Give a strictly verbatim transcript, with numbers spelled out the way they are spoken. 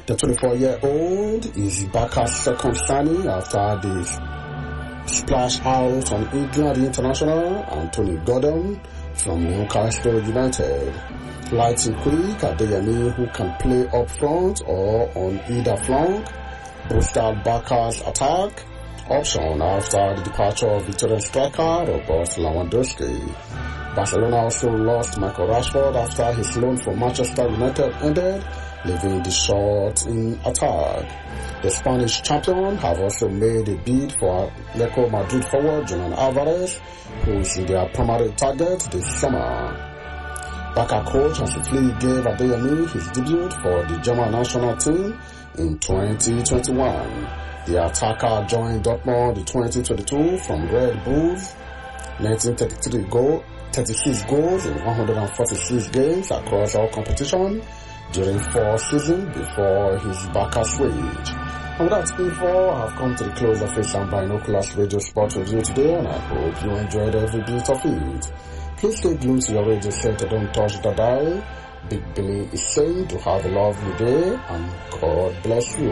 The twenty-four-year-old is Barca's second signing after the splash out on England international Anthony Gordon from Newcastle United. Light and quick, Adeyemi, who can play up front or on either flank, boosted Barca's attack option after the departure of Victorian striker Robert Lewandowski. Barcelona also lost Michael Rashford after his loan from Manchester United ended, leaving the short in attack. The Spanish champion have also made a bid for Atletico Madrid forward Julian Alvarez, who is their primary target this summer. Barca coach Hansi Flick gave Adeyemi his debut for the German national team in twenty twenty-one. The attacker joined Dortmund in twenty twenty-two from Red Bulls, nineteen thirty-three goal, thirty-six goals in one hundred forty-six games across all competition during four seasons before his Barca switch. And with that info, I have come to the close of this and Binoculars Radio Sport Review today, and I hope you enjoyed every bit of it. Please stay glued to your radio set and don't touch the dial. Big Billy is saying to have a lovely day and God bless you.